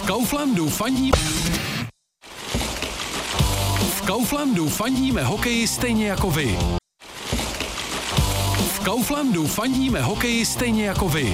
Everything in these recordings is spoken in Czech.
V Kauflandu fandíme hokeji stejně jako vy. V Kauflandu fandíme hokeji stejně jako vy.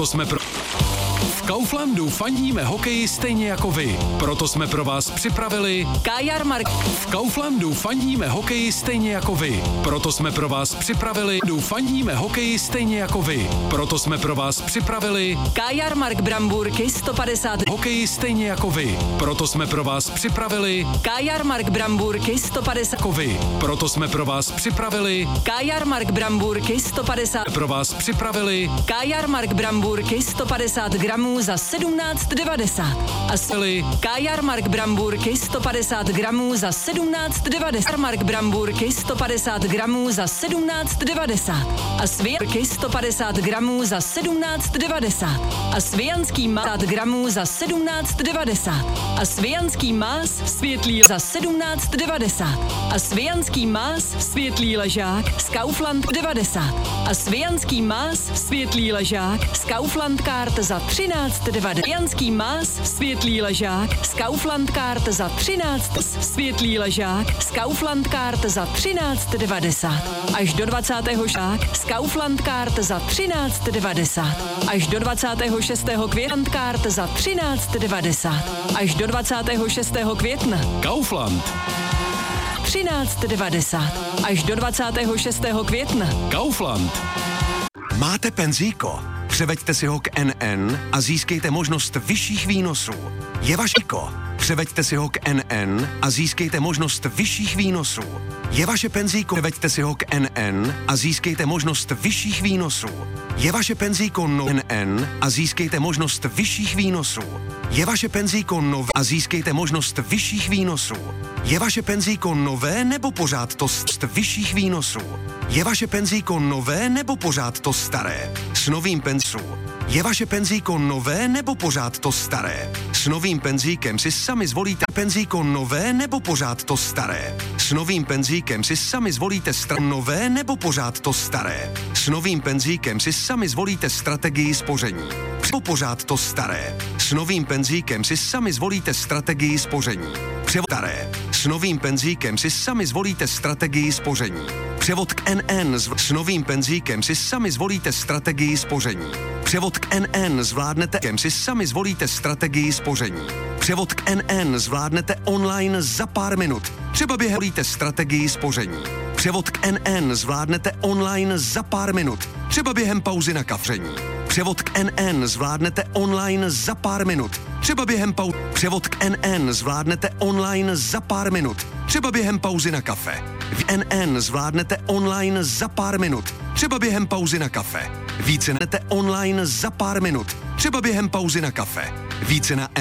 V Kauflandu fandíme hokeji stejně jako vy. Proto jsme pro vás připravili V Kauflandu fandíme hokeji stejně jako vy. Proto jsme pro vás připravili fandíme hokeji stejně jako vy. Proto jsme pro vás připravili Kajarmark Bramburky 150 hokeji stejně jako vy. Proto jsme pro vás připravili Kajarmark Bramburky 150 jako vy. Proto jsme pro vás připravili Kajarmark Bramburky 150 pro vás připravili Kajarmark Bramburky 150 gramů za 17,90 a Kajarmark Bramburky 150 gramů za 17,90 Kajarmark Bramburky 150 gramů za 17,90 a Svějanský 150 gramů za 17,90 a Svějanský más gramů za 17,90 a Svějanský más světlý za 17,90 a Svějanský más světlý ležák z Kaufland 90 a Svějanský más světlý ležák z Kaufland Card za 13,90 Svějanský más světlý ležák z Kaufland Card za 13 světlý ležák z Kaufland Card za 13,90 až do 20. šák z Kaufland Card za 13,90 až do 26. května Card za 13,90 až do 26. května Kaufland 13,90 až do 26. května Kaufland. Máte penzíko? Převeďte si ho k NN a získejte možnost vyšších výnosů. Je vašiko. Převeďte si ho k NN a získejte možnost vyšších výnosů. Je vaše penzíko. Převeďte si ho k NN a získejte možnost vyšších výnosů. Je vaše penzíko NN a získejte možnost vyšších výnosů. Je vaše penzíko nové a získejte možnost vyšších výnosů. Je vaše penzíko nové nebo pořád to vyšších výnosů? Je vaše penzíko nové nebo pořád to staré? S novým penzů. Je vaše penzíko nové nebo pořád to staré? S novým penzíkem si sami zvolíte penzíko nové nebo pořád to staré? S novým penzíkem si sami zvolíte nové nebo pořád to staré? S novým penzíkem si sami zvolíte strategii spoření. Pořád to staré. S novým penzíkem si sami zvolíte strategii spoření. Staré. S novým penzíkem si sami zvolíte strategii spoření. Převod k NN s novým penzíkem si sami zvolíte strategii spoření. Převod k NN zvládnete si sami zvolíte strategii spoření. Převod k NN zvládnete online za pár minut. Třeba během volíte strategii spoření. Převod k NN zvládnete online za pár minut. Třeba během pauzy na kafření. Převod k NN zvládnete online za pár minut. Třeba během pauzy. Převod k NN zvládnete online za pár minut. Třeba během pauzy na kafe. V NN zvládnete online za pár minut. Třeba během pauzy na kafe. Více nete online za pár minut. Třeba během pauzy na kafe. Více na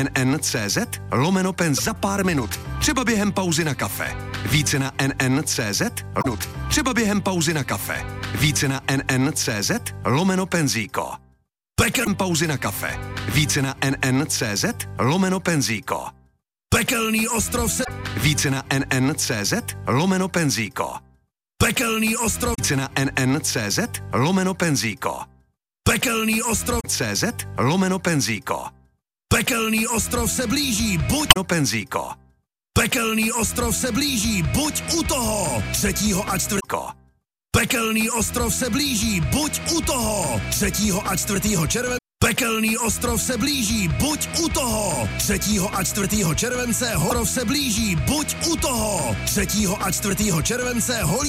nn.cz/penz za pár minut. Třeba během pauzy na kafe. Více na nn.cz minut. Třeba během pauzy na kafe. Více na nn.cz/penzíko. Pekelný pauzy na kafe. Více na nn.cz/penzíko. Pekelný ostrov se. Více na nn.cz/penzíko. Pekelný ostrov. Více na nn.cz/penzíko. Pekelný ostrov CZ/penzíko. Pekelný ostrov se blíží, buď penzíko. Pekelný ostrov se blíží, buď u toho 3. a 4. Pekelný ostrov se blíží, buď u toho 3. a 4. července. Pekelný ostrov se blíží, buď u toho 3. a 4. července. Horov se blíží, buď u toho 3. a 4. července.